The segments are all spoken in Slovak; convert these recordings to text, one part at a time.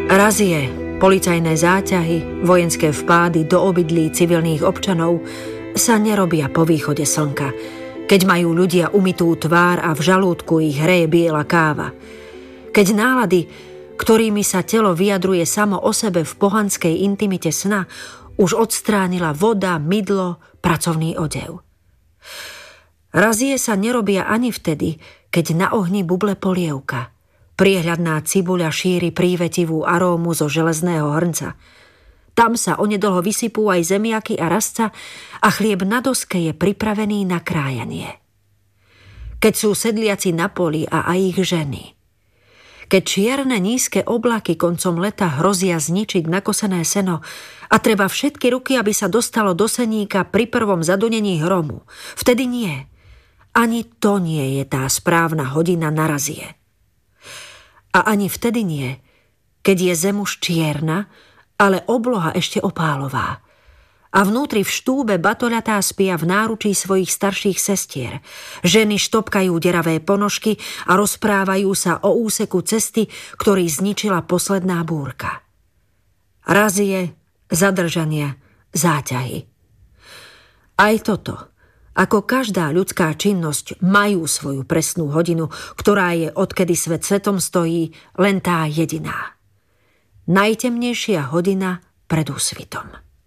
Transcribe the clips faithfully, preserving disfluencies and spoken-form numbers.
Razie, policajné záťahy, vojenské vpády do obydlí civilných občanov sa nerobia po východe slnka, keď majú ľudia umytú tvár a v žalúdku ich hreje biela káva. Keď nálady, ktorými sa telo vyjadruje samo o sebe v pohanskej intimite sna, už odstránila voda, mydlo, pracovný odev. Razie sa nerobia ani vtedy, keď na ohni buble polievka. Priehľadná cibuľa šíri prívetivú arómu zo železného hrnca. Tam sa onedlho vysypú aj zemiaky a rastca a chlieb na doske je pripravený na krájanie. Keď sú sedliaci na poli a aj ich ženy. Keď čierne nízke oblaky koncom leta hrozia zničiť nakosené seno a treba všetky ruky, aby sa dostalo do seníka pri prvom zadunení hromu, vtedy nie. Ani to nie je tá správna hodina na razie. A ani vtedy nie, keď je zem už čierna, ale obloha ešte opálová. A vnútri v štúbe batoľatá spia v náručí svojich starších sestier. Ženy štopkajú deravé ponožky a rozprávajú sa o úseku cesty, ktorý zničila posledná búrka. Razie, zadržania, záťahy. Aj toto, ako každá ľudská činnosť, majú svoju presnú hodinu, ktorá je, odkedy svet svetom stojí, len tá jediná. Najtemnejšia hodina pred úsvitom.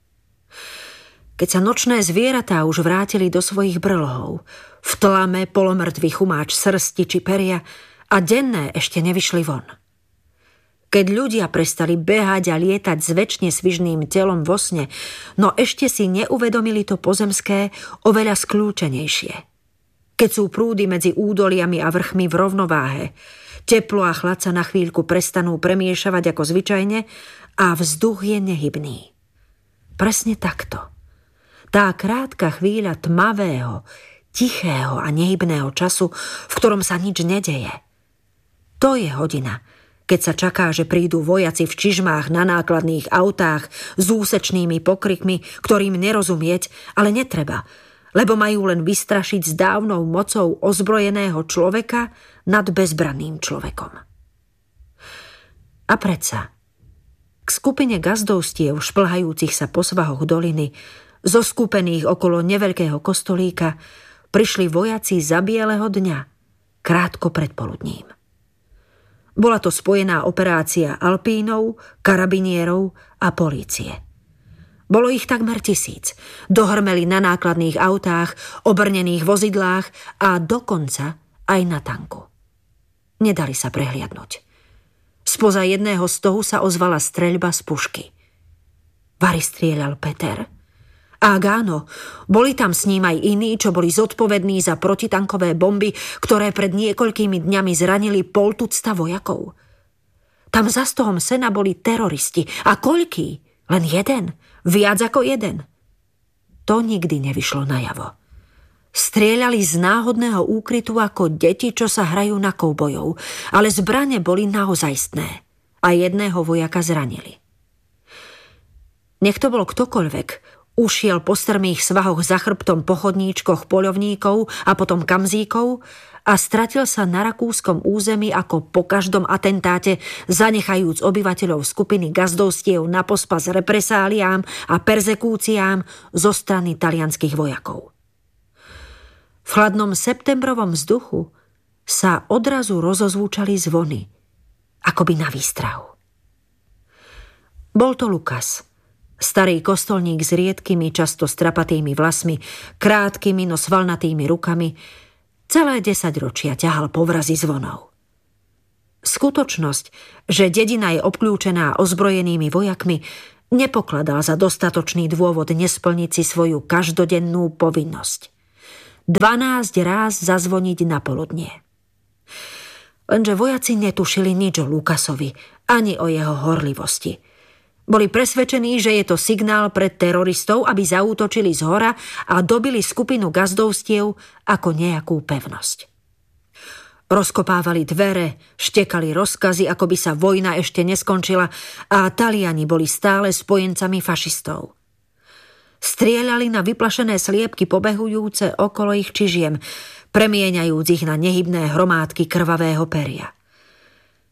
Keď sa nočné zvieratá už vrátili do svojich brlohov, v tlame polomrtvý chumáč srsti či peria a denné ešte nevyšli von. Keď ľudia prestali behať a lietať s večne svižným telom vo sne, no ešte si neuvedomili to pozemské oveľa skľúčenejšie. Keď sú prúdy medzi údoliami a vrchmi v rovnováhe, teplo a chlad sa na chvíľku prestanú premiešavať ako zvyčajne a vzduch je nehybný. Presne takto. Tá krátka chvíľa tmavého, tichého a nehybného času, v ktorom sa nič nedeje. To je hodina, keď sa čaká, že prídu vojaci v čižmách na nákladných autách s úsečnými pokrikmi, ktorým nerozumieť, ale netreba, lebo majú len vystrašiť s dávnou mocou ozbrojeného človeka nad bezbranným človekom. A predsa, k skupine gazdovstiev šplhajúcich sa po svahoch doliny, zoskupených okolo neveľkého kostolíka, prišli vojaci za bieleho dňa, krátko pred poludním. Bola to spojená operácia alpínov, karabinierov a polície. Bolo ich takmer tisíc. Dohrmeli na nákladných autách, obrnených vozidlách a dokonca aj na tanku. Nedali sa prehliadnúť. Spoza jedného stohu sa ozvala streľba z pušky. Vari strieľal Peter. A ak áno, boli tam s ním aj iní, čo boli zodpovední za protitankové bomby, ktoré pred niekoľkými dňami zranili poltucta vojakov. Tam za stohom sena boli teroristi. A koľký? Len jeden? Viac ako jeden? To nikdy nevyšlo najavo. Strieľali z náhodného úkrytu ako deti, čo sa hrajú na koubojov, ale zbrane boli naozajstné a jedného vojaka zranili. Nech to bol ktokoľvek, ušiel po strmých svahoch za chrbtom po chodníčkoch poľovníkov a potom kamzíkov a stratil sa na rakúskom území ako po každom atentáte, zanechajúc obyvateľov skupiny gazdovstiev na pospas represáliám a perzekúciám zo strany talianskych vojakov. V chladnom septembrovom vzduchu sa odrazu rozozvúčali zvony, akoby na výstrahu. Bol to Lukas, starý kostolník s riedkymi, často strapatými vlasmi, krátkými, no svalnatými rukami, celé desaťročia ťahal povrazy zvonov. Skutočnosť, že dedina je obklúčená ozbrojenými vojakmi, nepokladal za dostatočný dôvod nesplniť si svoju každodennú povinnosť. Dvanásť ráz zazvoniť na poludnie. Lenže vojaci netušili nič o Lukasovi, ani o jeho horlivosti. Boli presvedčení, že je to signál pre teroristov, aby zaútočili zhora a dobili skupinu gazdovstiev ako nejakú pevnosť. Rozkopávali dvere, štekali rozkazy, ako by sa vojna ešte neskončila a Taliani boli stále spojencami fašistov. Strieľali na vyplašené sliepky pobehujúce okolo ich čižiem, premieňajúc ich na nehybné hromádky krvavého peria.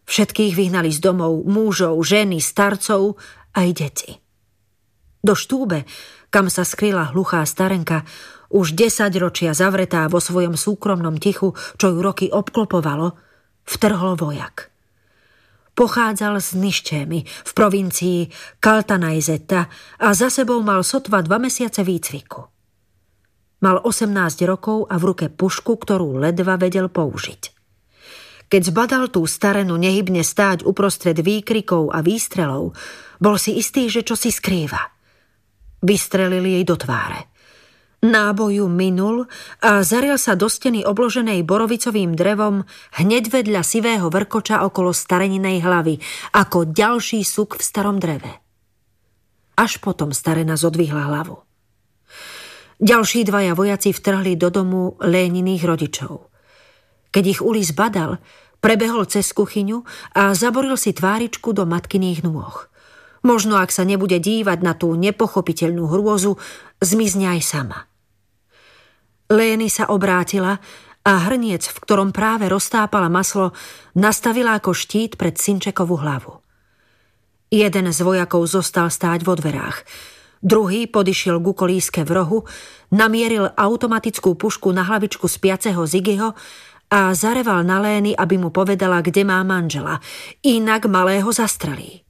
Všetkých vyhnali z domov, mužov, ženy, starcov aj deti. Do štúbe, kam sa skryla hluchá starenka, už desaťročia zavretá vo svojom súkromnom tichu, čo ju roky obklopovalo, vtrhol vojak. Pochádzal z Niščémy v provincii Kaltanajzeta a za sebou mal sotva dva mesiace výcviku. Mal osemnásť rokov a v ruke pušku, ktorú ledva vedel použiť. Keď zbadal tú starenu nehybne stáť uprostred výkrikov a výstrelov, bol si istý, že čo si skrýva. Vystrelili jej do tváre. Náboj ju minul a zariel sa do steny obloženej borovicovým drevom hneď vedľa sivého vrkoča okolo stareninej hlavy, ako ďalší suk v starom dreve. Až potom starena zodvihla hlavu. Ďalší dvaja vojaci vtrhli do domu Léniných rodičov. Keď ich Ulis badal, prebehol cez kuchyňu a zaboril si tváričku do matkyných nôh. Možno, ak sa nebude dívať na tú nepochopiteľnú hrôzu, zmizne aj sama. Lény sa obrátila a hrniec, v ktorom práve roztápala maslo, nastavila ako štít pred synčekovú hlavu. Jeden z vojakov zostal stáť vo dverách. Druhý podišiel ku kolíske v rohu, namieril automatickú pušku na hlavičku spiaceho Ziggyho a zareval na Lény, aby mu povedala, kde má manžela, inak malého zastrelí.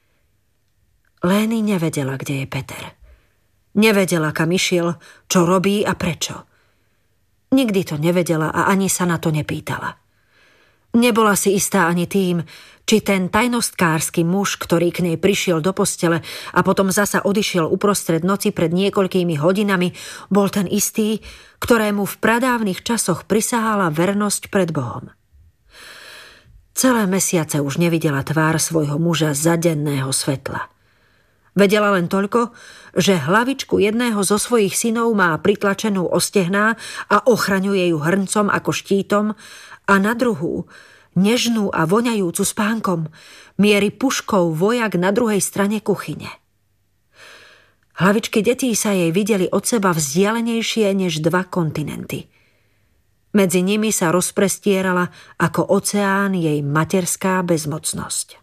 Lény nevedela, kde je Peter. Nevedela, kam išiel, čo robí a prečo. Nikdy to nevedela a ani sa na to nepýtala. Nebola si istá ani tým, či ten tajnostkársky muž, ktorý k nej prišiel do postele a potom zasa odišiel uprostred noci pred niekoľkými hodinami, bol ten istý, ktorému v pradávnych časoch prisahala vernosť pred Bohom. Celé mesiace už nevidela tvár svojho muža za denného svetla. Vedela len toľko, že hlavičku jedného zo svojich synov má pritlačenú o stehná a ochraňuje ju hrncom ako štítom, a na druhú, nežnú a voňajúcu spánkom, mieri puškou vojak na druhej strane kuchyne. Hlavičky detí sa jej videli od seba vzdialenejšie než dva kontinenty. Medzi nimi sa rozprestierala ako oceán jej materská bezmocnosť.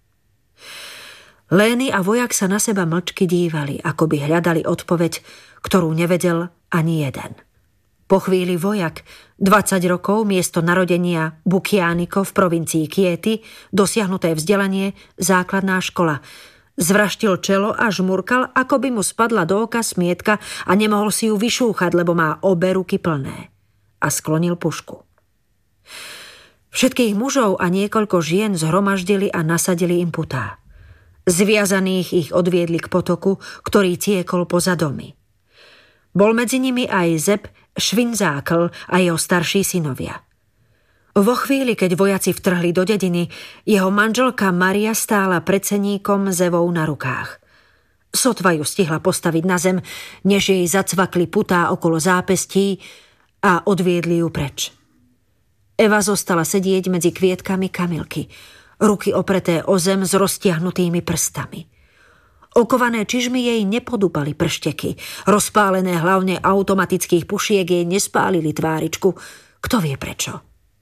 Lény a vojak sa na seba mlčky dívali, ako by hľadali odpoveď, ktorú nevedel ani jeden. Po chvíli vojak, dvadsať rokov, miesto narodenia Bukianiko v provincii Chieti, dosiahnuté vzdelanie, základná škola. Zvraštil čelo a žmurkal, ako by mu spadla do oka smietka a nemohol si ju vyšúchať, lebo má obe ruky plné. A sklonil pušku. Všetkých mužov a niekoľko žien zhromaždili a nasadili im putá. Zviazaných ich odviedli k potoku, ktorý tiekol poza domy. Bol medzi nimi aj Zeb Švinzákl a jeho starší synovia. Vo chvíli, keď vojaci vtrhli do dediny, jeho manželka Maria stála pred ceníkom s Evou na rukách. Sotva ju stihla postaviť na zem, než jej zacvakli putá okolo zápestí a odviedli ju preč. Eva zostala sedieť medzi kvietkami kamilky, ruky opreté o zem s roztiahnutými prstami. Okované čižmy jej nepodúpali pršteky, rozpálené hlavne automatických pušiek jej nespálili tváričku, kto vie prečo.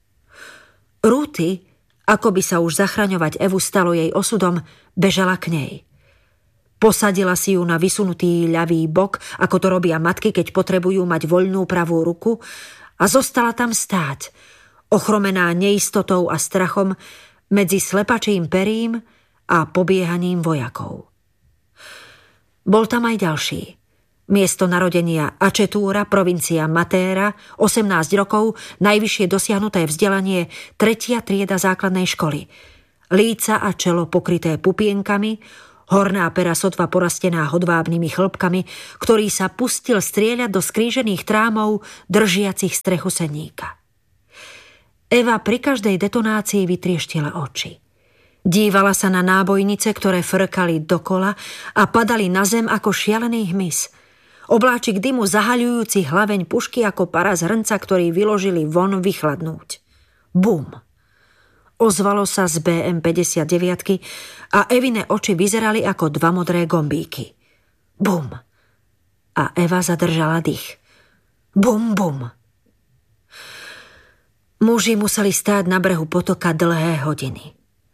Ruty, ako by sa už zachraňovať Evu stalo jej osudom, bežala k nej. Posadila si ju na vysunutý ľavý bok, ako to robia matky, keď potrebujú mať voľnú pravú ruku, a zostala tam stáť, ochromená neistotou a strachom medzi slepačím perím a pobiehaním vojakov. Bol tam aj ďalší. Miesto narodenia Ačetúra, provincia Matéra, osemnásť rokov, najvyššie dosiahnuté vzdelanie, tretia trieda základnej školy. Líca a čelo pokryté pupienkami, horná pera sotva porastená hodvábnymi chlpkami, ktorý sa pustil strieľať do skrížených trámov držiacich strechu seníka. Eva pri každej detonácii vytrieštila oči. Dívala sa na nábojnice, ktoré frkali dokola a padali na zem ako šialený hmyz. Obláčik dymu zahaľujúci hlaveň pušky ako para z hrnca, ktorý vyložili von vychladnúť. Bum! Ozvalo sa z bé em päťdesiatdeväť a Evine oči vyzerali ako dva modré gombíky. Bum! A Eva zadržala dých. Bum, bum! Muži museli stáť na brehu potoka dlhé hodiny.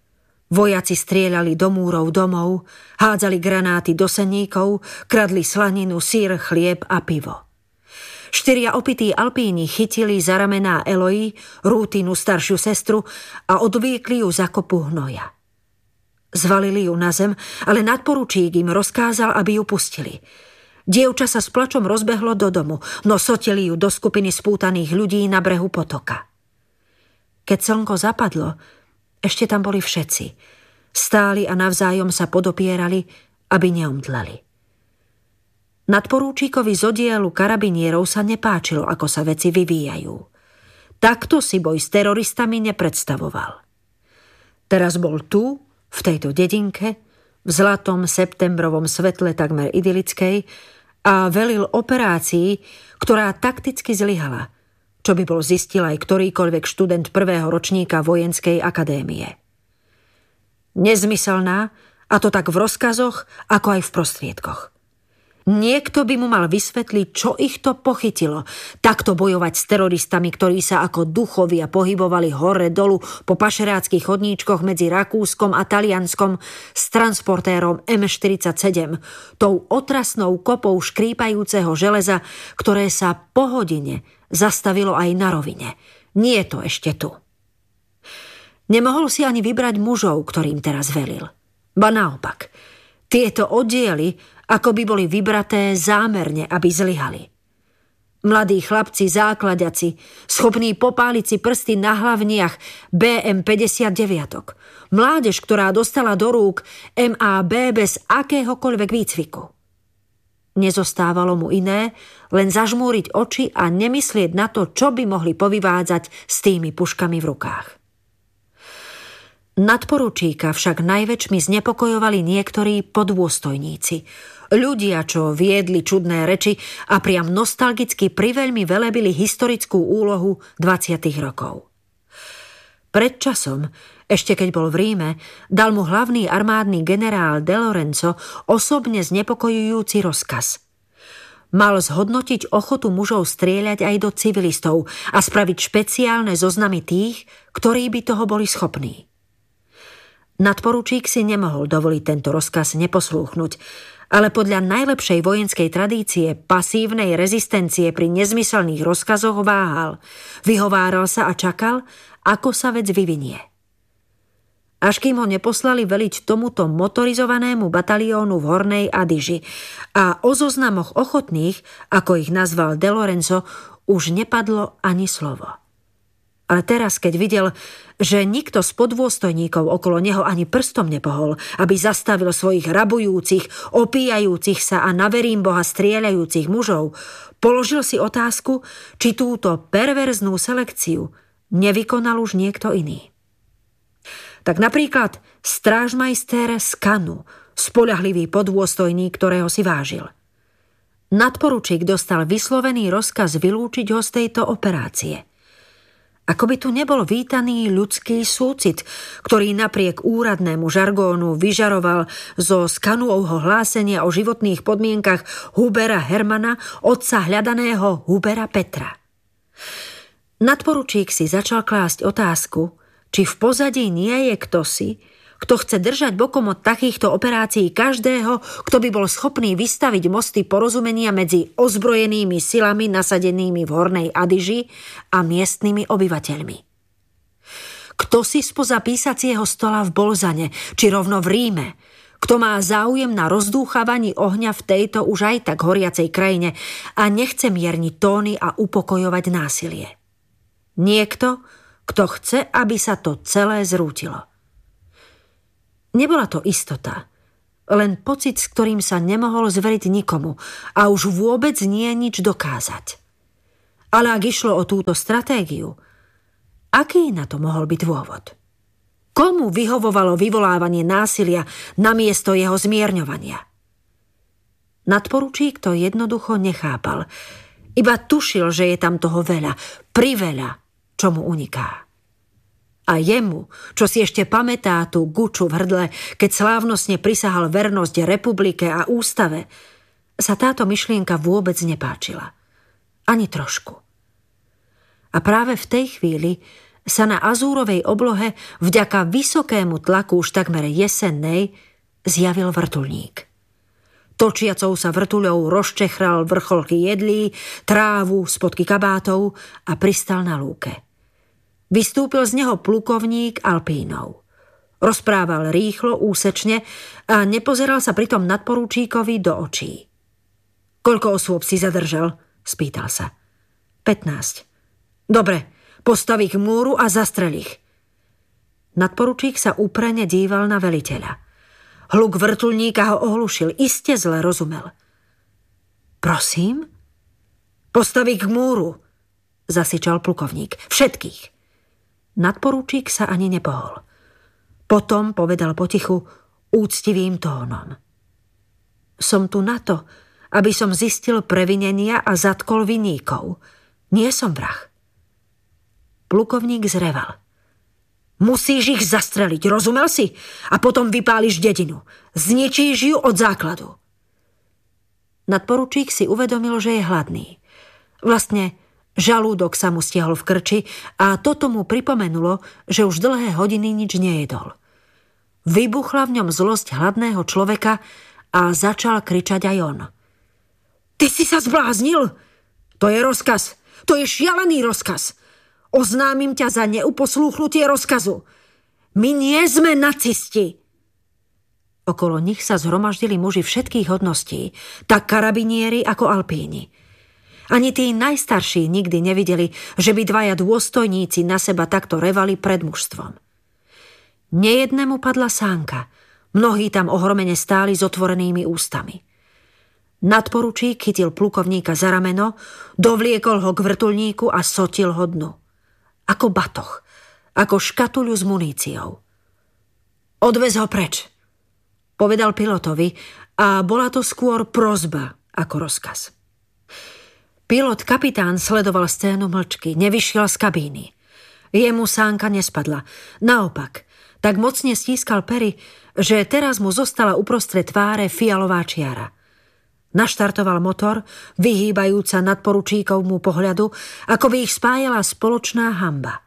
Vojaci strieľali do múrov domov, hádzali granáty do seníkov, kradli slaninu, syr, chlieb a pivo. Štyria opití alpíni chytili za ramená Eloy, Rútinu staršiu sestru, a odviekli ju za kopu hnoja. Zvalili ju na zem, ale nadporučík im rozkázal, aby ju pustili. Dievča sa s plačom rozbehlo do domu, no sotili ju do skupiny spútaných ľudí na brehu potoka. Keď slnko zapadlo, ešte tam boli všetci. Stáli a navzájom sa podopierali, aby neomdleli. Nadporúčíkovi z oddielu karabinierov sa nepáčilo, ako sa veci vyvíjajú. Takto si boj s teroristami nepredstavoval. Teraz bol tu, v tejto dedinke, v zlatom septembrovom svetle takmer idylickej, a velil operácii, ktorá takticky zlyhala, čo by bol zistil aj ktorýkoľvek študent prvého ročníka vojenskej akadémie. Nezmyselná, a to tak v rozkazoch, ako aj v prostriedkoch. Niekto by mu mal vysvetliť, čo ich to pochytilo, takto bojovať s teroristami, ktorí sa ako duchovia pohybovali hore dolu po pašeráckych chodníčkoch medzi Rakúskom a Talianskom s transportérom em štyridsaťsedem, tou otrasnou kopou škrípajúceho železa, ktoré sa po hodine zastavilo aj na rovine. Nie je to ešte tu. Nemohol si ani vybrať mužov, ktorým teraz velil. Ba naopak, tieto oddiely ako by boli vybraté zámerne, aby zlyhali. Mladí chlapci, základiaci, schopní popáliť si prsty na hlavniach bé em päťdesiatdeväť. Mládež, ktorá dostala do rúk em á bé bez akéhokoľvek výcviku. Nezostávalo mu iné, len zažmúriť oči a nemyslieť na to, čo by mohli povyvádzať s tými puškami v rukách. Nadporučíka však najväčšmi znepokojovali niektorí podôstojníci. Ľudia, čo viedli čudné reči a priam nostalgicky priveľmi velebili historickú úlohu dvadsiatych rokov. Pred časom, ešte keď bol v Ríme, dal mu hlavný armádny generál De Lorenzo osobne znepokojujúci rozkaz. Mal zhodnotiť ochotu mužov strieľať aj do civilistov a spraviť špeciálne zoznamy tých, ktorí by toho boli schopní. Nadporučík si nemohol dovoliť tento rozkaz neposlúchnuť, ale podľa najlepšej vojenskej tradície pasívnej rezistencie pri nezmyselných rozkazoch váhal, vyhováral sa a čakal, ako sa vec vyvinie. Až kým ho neposlali veliť tomuto motorizovanému bataliónu v Hornej Adiži a o zoznamoch ochotných, ako ich nazval De Lorenzo, už nepadlo ani slovo. Ale teraz, keď videl, že nikto z podôstojníkov okolo neho ani prstom nepohol, aby zastavil svojich rabujúcich, opíjajúcich sa a na verím Boha strieľajúcich mužov, položil si otázku, či túto perverznú selekciu nevykonal už niekto iný. Tak napríklad strážmajster z Kanu, spoľahlivý podôstojník, ktorého si vážil. Nadporučík dostal vyslovený rozkaz vylúčiť ho z tejto operácie. Ako by tu nebol vítaný ľudský súcit, ktorý napriek úradnému žargónu vyžaroval zo Skanuovho hlásenia o životných podmienkach Hubera Hermana, otca hľadaného Hubera Petra. Nadporučík si začal klásť otázku, či v pozadí nie je ktosi, kto chce držať bokom od takýchto operácií každého, kto by bol schopný vystaviť mosty porozumenia medzi ozbrojenými silami nasadenými v Hornej Adiži a miestnymi obyvateľmi. Kto si spoza písacieho stola v Bolzane, či rovno v Ríme, kto má záujem na rozdúchavaní ohňa v tejto už aj tak horiacej krajine a nechce mierniť tóny a upokojovať násilie. Niekto, kto chce, aby sa to celé zrútilo. Nebola to istota, len pocit, s ktorým sa nemohol zveriť nikomu a už vôbec nie nič dokázať. Ale ak išlo o túto stratégiu, aký na to mohol byť dôvod? Komu vyhovovalo vyvolávanie násilia namiesto jeho zmierňovania? Nadporučík to jednoducho nechápal, iba tušil, že je tam toho veľa, priveľa, čo mu uniká. A jemu, čo si ešte pamätá tú guču v hrdle, keď slávnostne prisahal vernosť republike a ústave, sa táto myšlienka vôbec nepáčila. Ani trošku. A práve v tej chvíli sa na azúrovej oblohe vďaka vysokému tlaku už takmer jesennej zjavil vrtuľník. Točiacou sa vrtuľou rozčechral vrcholky jedlí, trávu, spodky kabátov a pristal na lúke. Vystúpil z neho plukovník Alpínov. Rozprával rýchlo, úsečne a nepozeral sa pritom nadporučíkovi do očí. Koľko osôb si zadržal? Spýtal sa. pätnásť. Dobre, postav ich k múru a zastrel ich. Nadporučík sa úprene díval na veliteľa. Hluk vrtuľníka ho ohlušil, iste zle rozumel. Prosím? Postav ich k múru, zasičal plukovník. Všetkých. Nadporučík sa ani nepohol. Potom povedal potichu úctivým tónom. Som tu na to, aby som zistil previnenia a zatkol vinníkov. Nie som vrah. Plukovník zreval. Musíš ich zastreliť, rozumel si? A potom vypáliš dedinu. Zničíš ju od základu. Nadporučík si uvedomil, že je hladný. Vlastne žalúdok sa mu stiahol v krči a toto mu pripomenulo, že už dlhé hodiny nič nejedol. Vybuchla v ňom zlosť hladného človeka a začal kričať aj on. Ty si sa zbláznil? To je rozkaz. To je šialený rozkaz. Oznámim ťa za neuposlúchnutie rozkazu. My nie sme nacisti. Okolo nich sa zhromaždili muži všetkých hodností, tak karabinieri ako Alpíni. Ani tí najstarší nikdy nevideli, že by dvaja dôstojníci na seba takto revali pred mužstvom. Nejednému padla sánka. Mnohí tam ohromene stáli s otvorenými ústami. Nadporučík chytil plukovníka za rameno, dovliekol ho k vrtuľníku a sotil ho dnu. Ako batoh, ako škatuľu s muníciou. Odvez ho preč, povedal pilotovi a bola to skôr prosba ako rozkaz. Pilot kapitán sledoval scénu mlčky, nevyšiel z kabíny. Jemu sánka nespadla, naopak, tak mocne stískal pery, že teraz mu zostala uprostred tváre fialová čiara. Naštartoval motor, vyhýbajúca nadporučíkovmu pohľadu, ako by ich spájala spoločná hanba.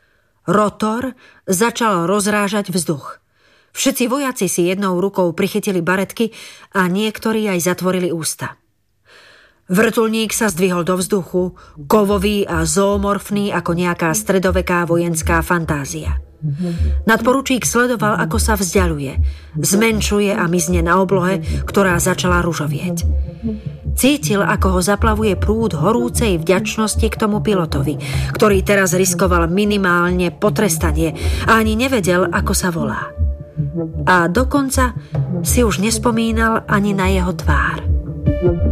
Rotor začal rozrážať vzduch. Všetci vojaci si jednou rukou prichytili baretky a niektorí aj zatvorili ústa. Vrtuľník sa zdvihol do vzduchu, kovový a zoomorfný ako nejaká stredoveká vojenská fantázia. Nadporučík sledoval, ako sa vzdialuje, zmenšuje a mizne na oblohe, ktorá začala ružovieť. Cítil, ako ho zaplavuje prúd horúcej vďačnosti k tomu pilotovi, ktorý teraz riskoval minimálne potrestanie a ani nevedel, ako sa volá. A dokonca si už nespomínal ani na jeho tvár.